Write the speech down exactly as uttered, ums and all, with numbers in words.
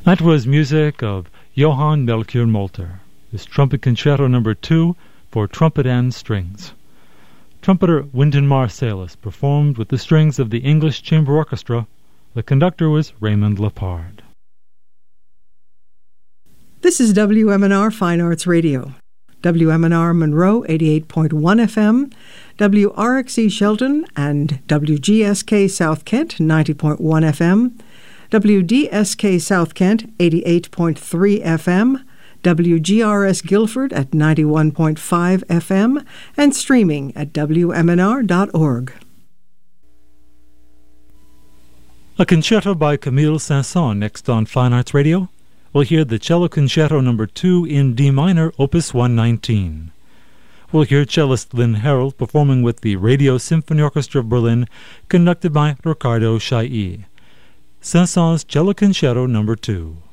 That was music of Johann Melchior Molter, his Trumpet Concerto number two for trumpet and strings. Trumpeter Wynton Marsalis performed with the strings of the English Chamber Orchestra. The conductor was Raymond Lepard. This is W M N R Fine Arts Radio. W M N R Monroe eighty-eight point one F M, W R X E Shelton and W G S K South Kent ninety point one F M, W D S K South Kent eighty-eight point three F M, W G R S Guilford at ninety-one point five F M, and streaming at W M N R dot org. A concerto by Camille Saint-Saëns next on Fine Arts Radio. We'll hear the Cello Concerto number two in D minor, opus one nineteen. We'll hear cellist Lynn Harold performing with the Radio Symphony Orchestra of Berlin, conducted by Riccardo Chailly. Saint-Saëns Cello Concerto number two.